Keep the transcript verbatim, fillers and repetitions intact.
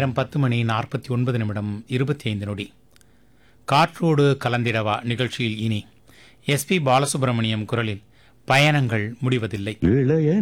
நேரம் பத்து மணி நாற்பத்தி ஒன்பது நிமிடம் இருபத்தி ஐந்து நொடி. காற்றோடு கலந்திடவா நிகழ்ச்சியில் இனி எஸ் பி பாலசுப்ரமணியம் குரலில் பயணங்கள் முடிவதில்லை.